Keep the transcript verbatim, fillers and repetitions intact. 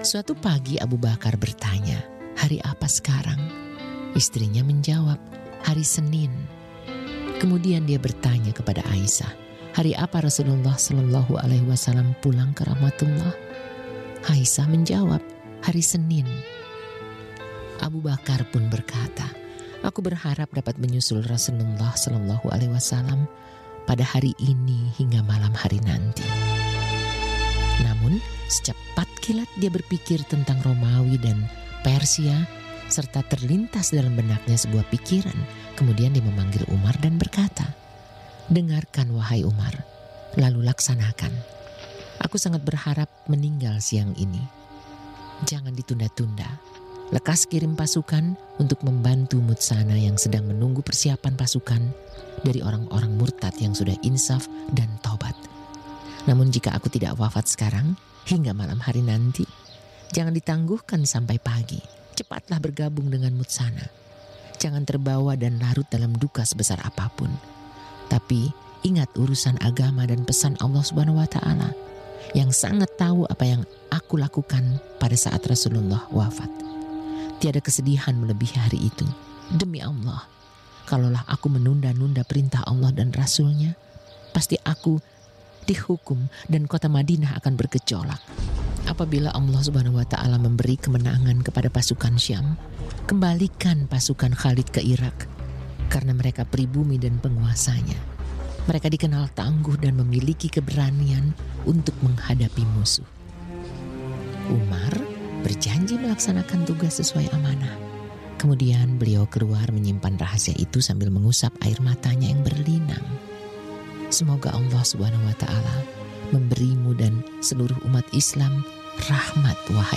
Suatu pagi Abu Bakar bertanya, "Hari apa sekarang?" Istrinya menjawab, "Hari Senin." Kemudian dia bertanya kepada Aisyah, "Hari apa Rasulullah Shallallahu Alaihi Wasallam pulang ke rahmatullah?" Aisyah menjawab, "Hari Senin." Abu Bakar pun berkata, "Aku berharap dapat menyusul Rasulullah Shallallahu Alaihi Wasallam pada hari ini hingga malam hari nanti." Namun secepat kilat dia berpikir tentang Romawi dan Persia, serta terlintas dalam benaknya sebuah pikiran. Kemudian dia memanggil Umar dan berkata, "Dengarkan wahai Umar, lalu laksanakan. Aku sangat berharap meninggal siang ini. Jangan ditunda-tunda. Lekas kirim pasukan untuk membantu Mutsana yang sedang menunggu persiapan pasukan dari orang-orang murtad yang sudah insaf dan taubat. Namun jika aku tidak wafat sekarang, hingga malam hari nanti, jangan ditangguhkan sampai pagi. Cepatlah bergabung dengan Mutsana. Jangan terbawa dan larut dalam duka sebesar apapun. Tapi ingat urusan agama dan pesan Allah Subhanahu wa Ta'ala yang sangat tahu apa yang aku lakukan pada saat Rasulullah wafat. Tiada kesedihan melebihi hari itu. Demi Allah, kalaulah aku menunda-nunda perintah Allah dan Rasulnya, pasti aku dihukum dan kota Madinah akan bergejolak. Apabila Allah Subhanahu wa Ta'ala memberi kemenangan kepada pasukan Syam, kembalikan pasukan Khalid ke Irak, karena mereka pribumi dan penguasanya. Mereka dikenal tangguh dan memiliki keberanian untuk menghadapi musuh." Umar berjanji melaksanakan tugas sesuai amanah. Kemudian beliau keluar menyimpan rahasia itu sambil mengusap air matanya yang berlinang. Semoga Allah Subhanahu wa Ta'ala memberimu dan seluruh umat Islam rahmat, wahai